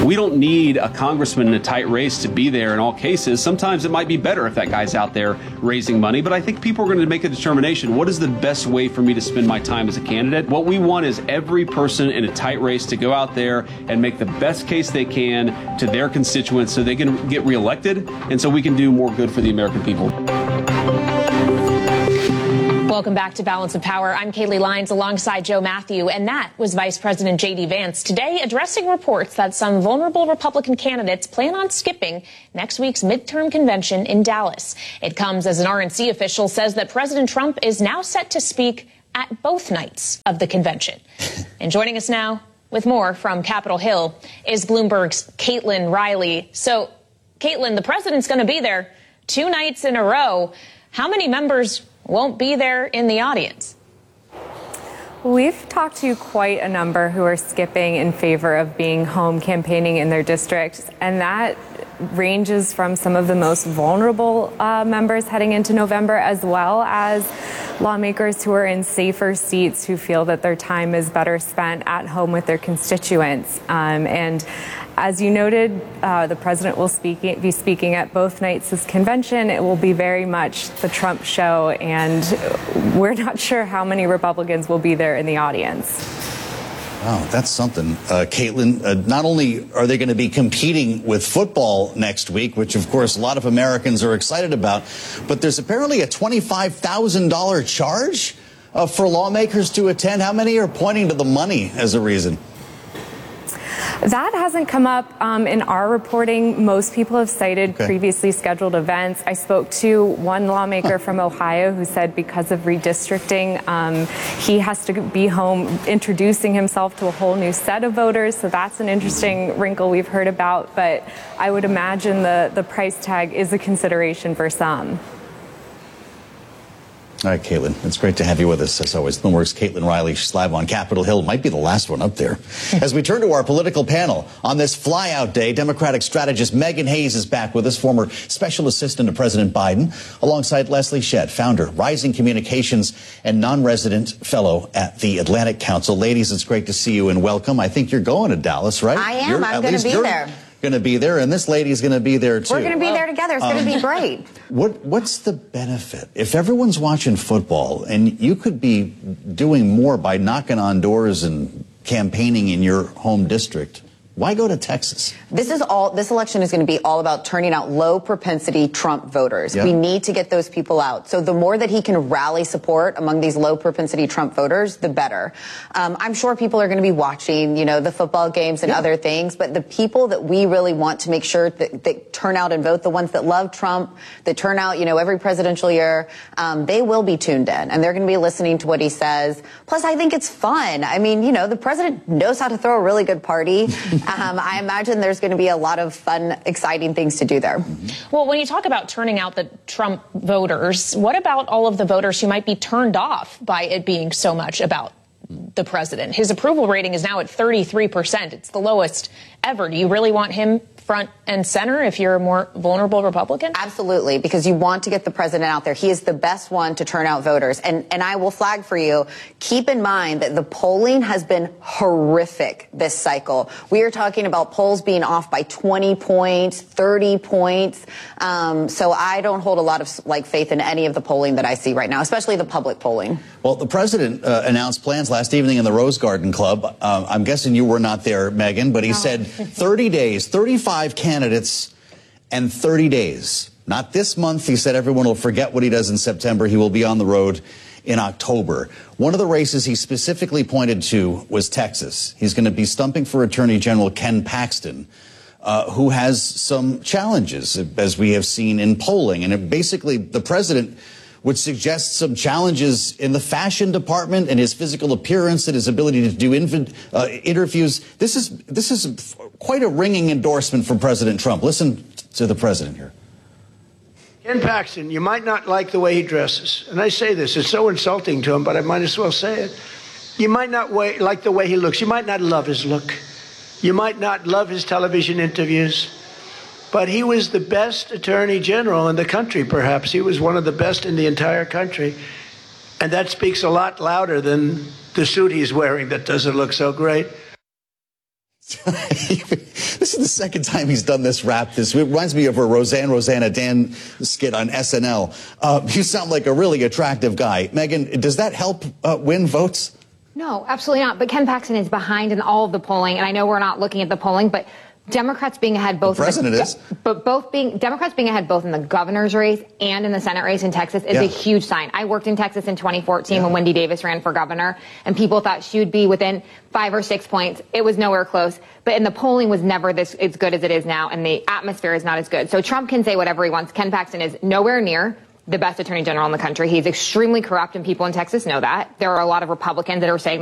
We don't need a congressman in a tight race to be there in all cases. Sometimes it might be better if that guy's out there raising money, but I think people are going to make a determination. What is the best way for me to spend my time as a candidate? What we want is every person in a tight race to go out there and make the best case they can to their constituents so they can get reelected and so we can do more good for the American people. Welcome back to Balance of Power. I'm Kaylee Lyons alongside Joe Matthew, and that was Vice President J.D. Vance today addressing reports that some vulnerable Republican candidates plan on skipping next week's midterm convention in Dallas. It comes as an RNC official says that President Trump is now set to speak at both nights of the convention. And joining us now with more from Capitol Hill is Bloomberg's Caitlin Riley. So, Caitlin, the president's going to be there 2 nights in a row. How many members won't be there in the audience? We've talked to quite a number who are skipping in favor of being home campaigning in their districts, and that ranges from some of the most vulnerable members heading into November, as well as lawmakers who are in safer seats who feel that their time is better spent at home with their constituents. And as you noted, the president will be speaking at both nights of this convention. It will be very much the Trump show, and we're not sure how many Republicans will be there in the audience. Wow, that's something. Caitlin, not only are they going to be competing with football next week, which of course a lot of Americans are excited about, but there's apparently a $25,000 charge for lawmakers to attend. How many are pointing to the money as a reason? That hasn't come up in our reporting. Most people have cited previously scheduled events. I spoke to one lawmaker from Ohio who said because of redistricting, he has to be home introducing himself to a whole new set of voters. So that's an interesting wrinkle we've heard about. But I would imagine the price tag is a consideration for some. All right, Caitlin, it's great to have you with us, as always. Bloomberg's Caitlin Riley. She's live on Capitol Hill. Might be the last one up there. As we turn to our political panel, on this flyout day, Democratic strategist Megan Hayes is back with us, former special assistant to President Biden, alongside Leslie Shedd, founder, Rising Communications, and non-resident fellow at the Atlantic Council. Ladies, it's great to see you and welcome. I think you're going to Dallas, right? I am. I'm going to be there. Going to be there, and this lady's going to be there too. We're going to be there together. It's going to be great. What's the benefit if everyone's watching football and you could be doing more by knocking on doors and campaigning in your home district? Why go to Texas? This election is going to be all about turning out low propensity Trump voters. Yep. We need to get those people out. So the more that he can rally support among these low propensity Trump voters, the better. I'm sure people are going to be watching, the football games and other things, but the people that we really want to make sure that turn out and vote, the ones that love Trump, that turn out, every presidential year, they will be tuned in and they're going to be listening to what he says. Plus, I think it's fun. I mean, the president knows how to throw a really good party. I imagine there's going to be a lot of fun, exciting things to do there. Well, when you talk about turning out the Trump voters, what about all of the voters who might be turned off by it being so much about the president? His approval rating is now at 33%. It's the lowest ever. Do you really want him front and center if you're a more vulnerable Republican? Absolutely, because you want to get the president out there. He is the best one to turn out voters. And I will flag for you, keep in mind that the polling has been horrific this cycle. We are talking about polls being off by 20 points, 30 points. So I don't hold a lot of faith in any of the polling that I see right now, especially the public polling. Well, the president announced plans last evening in the Rose Garden Club. I'm guessing you were not there, Megan, but he said 30 days, 35 candidates and 30 days. Not this month. He said everyone will forget what he does in September. He will be on the road in October. One of the races he specifically pointed to was Texas. He's going to be stumping for Attorney General Ken Paxton, who has some challenges, as we have seen in polling. And basically, the president would suggest some challenges in the fashion department and his physical appearance and his ability to do interviews. This is quite a ringing endorsement from President Trump. Listen to the president here. Ken Paxton, you might not like the way he dresses. And I say this, it's so insulting to him, but I might as well say it. You might not like the way he looks. You might not love his look. You might not love his television interviews. But he was the best attorney general in the country, perhaps. He was one of the best in the entire country. And that speaks a lot louder than the suit he's wearing that doesn't look so great. This is the second time he's done this rap. This reminds me of a Rosanna Dan skit on SNL. You sound like a really attractive guy. Megan, does that help win votes? No, absolutely not. But Ken Paxton is behind in all of the polling, and I know we're not looking at the polling, but Democrats being ahead both. The president is. But Democrats being ahead both in the governor's race and in the Senate race in Texas is a huge sign. I worked in Texas in 2014 when Wendy Davis ran for governor, and people thought she would be within 5 or 6 points. It was nowhere close. But in the polling was never this as good as it is now, and the atmosphere is not as good. So Trump can say whatever he wants. Ken Paxton is nowhere near the best attorney general in the country. He's extremely corrupt, and people in Texas know that. There are a lot of Republicans that are saying